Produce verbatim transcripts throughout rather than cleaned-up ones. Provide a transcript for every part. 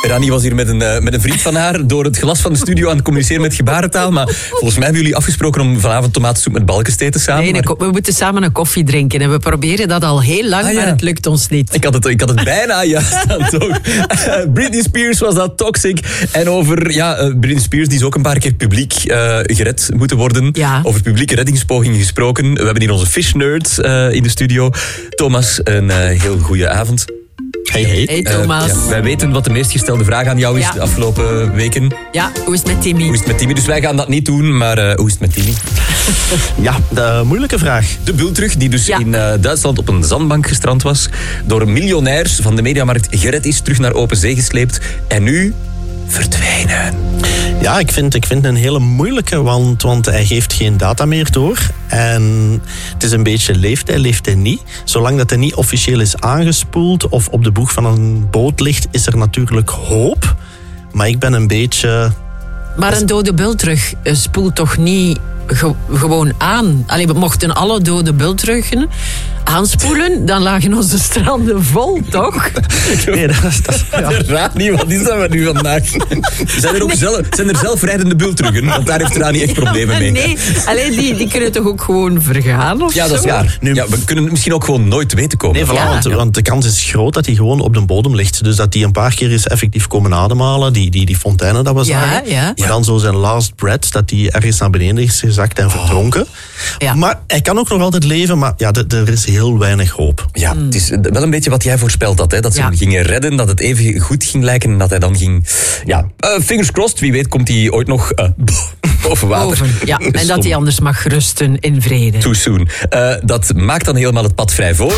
Rani was hier met een, uh, met een vriend van haar door het glas van de studio aan het communiceren met gebarentaal. Maar volgens mij hebben jullie afgesproken om vanavond tomatensoep met balkens te eten samen. Nee, nee maar... we moeten samen een koffie drinken. En we proberen dat al heel lang, ah, ja. maar het lukt ons niet. Ik had het, ik had het bijna juist aan toch. Britney Spears was dat, Toxic. En over ja, uh, Britney Spears, die is ook een paar keer publiek uh, gered moeten worden. Ja. Over publieke reddingspogingen gesproken. We hebben hier onze fish nerd uh, in de studio. Thomas, een uh, heel goede avond. Hey, hey. Hey Thomas. Uh, ja, wij weten wat de meest gestelde vraag aan jou is ja. de afgelopen weken. Ja, hoe is het met Timmy? Hoe is het met Timmy? Dus wij gaan dat niet doen, maar uh, hoe is het met Timmy? Ja, de moeilijke vraag. De bultrug, die dus ja. in uh, Duitsland op een zandbank gestrand was, door een miljonair van de mediamarkt gered is, terug naar open zee gesleept en nu verdwijnen. Ja, ik vind, ik vind het een hele moeilijke, want, want hij geeft geen data meer door. En het is een beetje, leeft hij, leeft hij niet. Zolang dat hij niet officieel is aangespoeld of op de boeg van een boot ligt, is er natuurlijk hoop. Maar ik ben een beetje... Maar een dode bultrug spoelt toch niet ge- gewoon aan? Allee, we mochten alle dode bultruggen aanspoelen, dan lagen onze stranden vol, toch? Nee, dat is... Dat, ja. Raad niet, wat is dat met nu vandaag? Zijn er ook nee. zelf, zijn er zelfrijdende bultruggen? Want daar heeft Rani echt problemen mee. Nee, alleen die, die kunnen toch ook gewoon vergaan of Ja, dat is zo? waar. Nu, ja, we kunnen misschien ook gewoon nooit weten komen. Nee, voilà, ja. want, want de kans is groot dat hij gewoon op de bodem ligt. Dus dat hij een paar keer is effectief komen ademhalen. Die, die, die fonteinen dat we zagen. Ja, ja. Maar dan zo zijn last breath, dat hij ergens naar beneden is gezakt en verdronken. Ja. Maar hij kan ook nog altijd leven, maar ja, d- er is heel weinig hoop. Ja, mm. het is wel een beetje wat jij voorspeld had. Hè? Dat ze ja. hem gingen redden, dat het even goed ging lijken en dat hij dan ging... Ja, uh, fingers crossed, wie weet komt hij ooit nog uh, boven water. Boven, ja. En dat hij anders mag rusten in vrede. Too soon. Uh, dat maakt dan helemaal het pad vrij voor...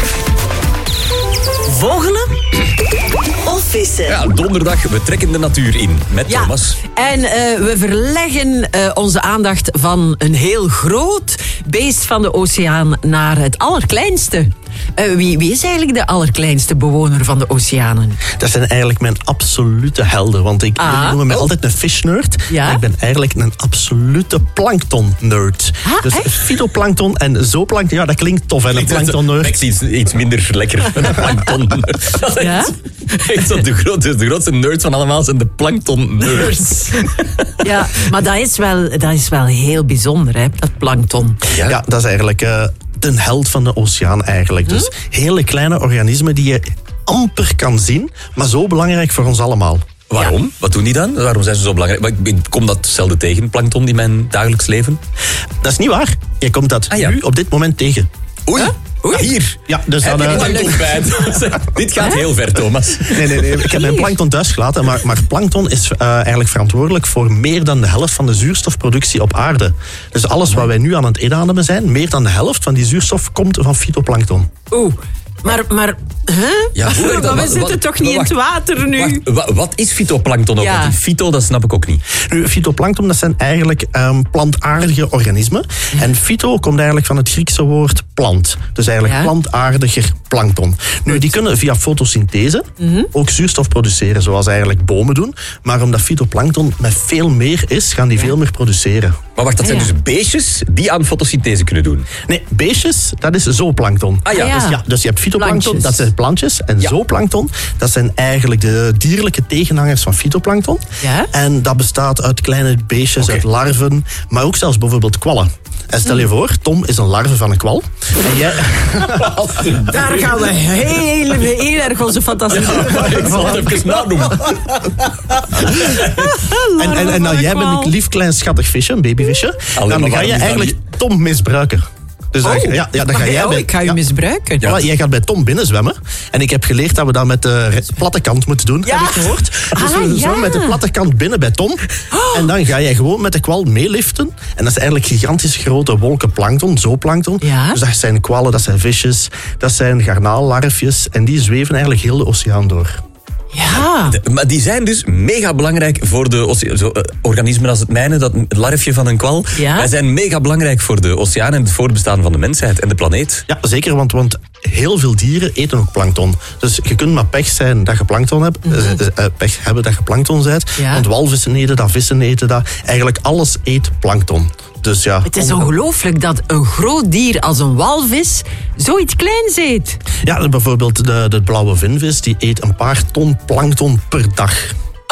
Vogelen of vissen? Ja, donderdag, we trekken de natuur in met ja. Thomas. En uh, we verleggen uh, onze aandacht van een heel groot beest van de oceaan naar het allerkleinste. Uh, wie, wie is eigenlijk de allerkleinste bewoner van de oceanen? Dat zijn eigenlijk mijn absolute helden. Want ik ah, noem me oh. altijd een fish nerd. Ja? Maar ik ben eigenlijk een absolute plankton nerd. Ah, dus echt? fytoplankton en zooplankton. Ja, dat klinkt tof. En een plankton nerd. Ik zie iets, iets minder lekker. Een plankton nerd. Ja? Echt zo de, grootste, de grootste nerds van allemaal zijn de plankton nerds. Ja, maar dat is wel, dat is wel heel bijzonder, hè, dat plankton. Ja, ja dat is eigenlijk... Uh, de held van de oceaan eigenlijk. Dus hele kleine organismen die je amper kan zien, maar zo belangrijk voor ons allemaal. Waarom? Ja. Wat doen die dan? Waarom zijn ze zo belangrijk? Ik kom dat zelden tegen, plankton, in mijn dagelijks leven. Dat is niet waar. Je komt dat ah, ja. nu op dit moment tegen. Oei. Huh? Oei. Hier. Ja, dus dan, uh, dit gaat heel ver, Thomas. Nee, nee, nee. Ik heb mijn plankton thuis gelaten, maar, maar plankton is uh, eigenlijk verantwoordelijk voor meer dan de helft van de zuurstofproductie op aarde. Dus alles wat wij nu aan het inademen zijn, meer dan de helft van die zuurstof komt van fytoplankton. Oeh. Maar, maar huh? Ja, maar we wat, zitten wat, toch niet wacht, in het water nu? Wacht, wat is fytoplankton ook? Ja. Want die fyto, dat snap ik ook niet. Nu, fytoplankton, dat zijn eigenlijk um, plantaardige organismen. Ja. En fyto komt eigenlijk van het Griekse woord plant. Dus eigenlijk ja. plantaardiger plankton. Nu, die kunnen via fotosynthese mm-hmm. ook zuurstof produceren, zoals eigenlijk bomen doen. Maar omdat fytoplankton met veel meer is, gaan die ja. veel meer produceren. Maar wacht, dat zijn ah, ja. dus beestjes die aan fotosynthese kunnen doen? Nee, beestjes, dat is zooplankton. Ah ja. Ah, ja. Dus, ja, dus je hebt fytoplankton, plantjes. Dat zijn plantjes. En ja. zooplankton, dat zijn eigenlijk de dierlijke tegenhangers van fytoplankton. Ja? En dat bestaat uit kleine beestjes, okay. uit larven, maar ook zelfs bijvoorbeeld kwallen. En stel je voor, Tom is een larve van een kwal. En jij... Daar gaan we heel, heel erg onze fantasie. Ja, ik zal het even nadoen. en, en, en nou, jij bent een lief klein schattig visje, een babyvisje. Alleen dan ga je eigenlijk niet... Tom misbruiken. Dus oh. dan, ja, ja, dan ga jij oh, bij, ik ga je ja, misbruiken. Ja, jij gaat bij Tom binnenzwemmen. En ik heb geleerd dat we dat met de platte kant moeten doen, ja. heb ik gehoord. Dus ah, we ja. zwemmen met de platte kant binnen bij Tom. Oh. En dan ga jij gewoon met de kwal meeliften. En dat is eigenlijk gigantisch grote wolken plankton, zooplankton. Ja. Dus dat zijn kwallen, dat zijn visjes, dat zijn garnaallarfjes. En die zweven eigenlijk heel de oceaan door. Ja. De, maar die zijn dus mega belangrijk voor de oceaan. Zo, uh, organismen als het mijne, dat larfje van een kwal. Ja. Wij zijn mega belangrijk voor de oceaan en het voortbestaan van de mensheid en de planeet. Ja, zeker, want, want heel veel dieren eten ook plankton. Dus je kunt maar pech zijn dat je plankton hebt. Mm-hmm. Uh, pech hebben dat je plankton bent. Ja. Want walvissen eten dat, vissen eten dat. Eigenlijk alles eet plankton. Dus ja, het is ongelooflijk dat een groot dier als een walvis zoiets kleins eet. Ja, bijvoorbeeld de, de blauwe vinvis, die eet een paar ton plankton per dag.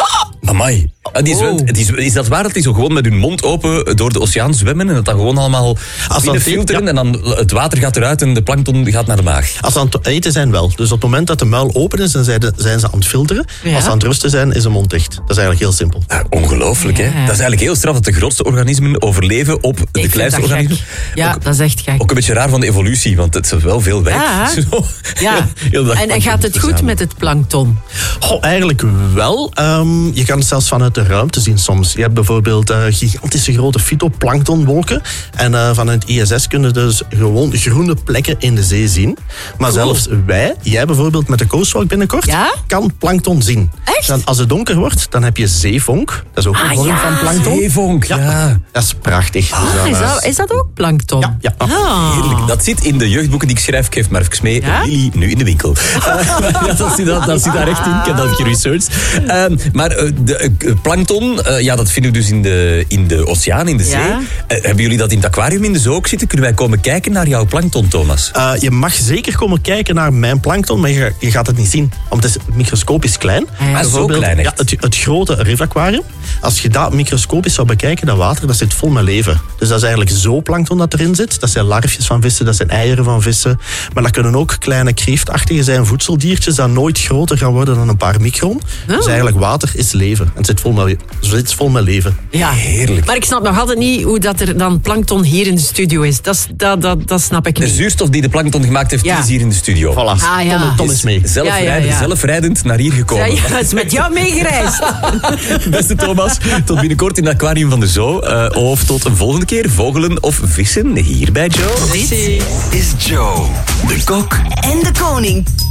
Amai. Ah, die zwemt, Oh. het is, is dat waar dat die zo gewoon met hun mond open door de oceaan zwemmen en dat dan gewoon allemaal Als binnen dat- filteren ja. en dan het water gaat eruit en de plankton gaat naar de maag? Als ze aan het eten zijn wel. Dus op het moment dat de muil open is, dan zijn de- zijn ze aan het filteren. Ja. Als ze aan het rusten zijn, is de mond dicht. Dat is eigenlijk heel simpel. Ja, ongelooflijk, Ja. hè? Dat is eigenlijk heel straf dat de grootste organismen overleven op de Ik vind kleinste dat gek. organismen. Ja, Ook, dat is echt gek. ook een beetje raar van de evolutie, want het is wel veel werk. Ja. Zo, Ja. heel- heel de dag En, en gaat het goed verzamelen. met het plankton? Goh, eigenlijk wel. Ehm, je kan het zelfs vanuit de ruimte zien soms. Je hebt bijvoorbeeld eh, gigantische grote fytoplanktonwolken. En eh, vanuit I S S kunnen dus gewoon groene plekken in de zee zien. Maar Cool. zelfs wij, jij bijvoorbeeld met de Coastwalk binnenkort, Ja? kan plankton zien. Echt? Dan, als het donker wordt, dan heb je zeevonk. Dat is ook een Ah, vorm ja. van plankton. Zeevonk, ja. Dat is prachtig. Dus dan, Ah, is, eh, dat, is dat ook plankton? Ja, ja. Ah. Heerlijk. Dat zit in de jeugdboeken die ik schrijf. Ik geef maar even mee. Ja? Lily, nu in de winkel. Ja, dat, zit, dat, dat zit daar echt in. Ik heb dat geresearched. Um, maar uh, de uh, plankton, uh, ja, dat vinden we dus in de, in de oceaan, in de zee. Ja. Uh, hebben jullie dat in het aquarium in de zoo ook zitten? Kunnen wij komen kijken naar jouw plankton, Thomas? Uh, je mag zeker komen kijken naar mijn plankton, maar je, je gaat het niet zien. Want het is microscopisch klein. Ah, ja. Ah, zo Bijvoorbeeld, klein echt. ja, het, het grote rifaquarium. Als je dat microscopisch zou bekijken, dat water, dat zit vol met leven. Dus dat is eigenlijk zooplankton dat erin zit. Dat zijn larfjes van vissen, dat zijn eieren van vissen. Maar dat kunnen ook kleine kreeftachtige zijn voedseldiertjes dat nooit groter gaan worden dan een paar micron. Dus eigenlijk water is leven. En het zit vol met, het zit vol met leven. Ja. Heerlijk. Maar ik snap nog altijd niet hoe dat er dan plankton hier in de studio is. Dat, is- dat, dat, dat snap ik De niet. zuurstof die de plankton gemaakt heeft, Ja. die is hier in de studio. Voilà. Ah, ja. Tom, Tom is mee. Zelfrijdend, Ja, ja, ja. zelfrijdend naar hier Ja, gekomen. ja, het is met jou meegereisd. Beste Thomas, tot binnenkort in het aquarium van de zoo. Uh, of tot een volgende keer, vogelen of vissen hier bij Joe. Dit is Joe, de kok en de koning.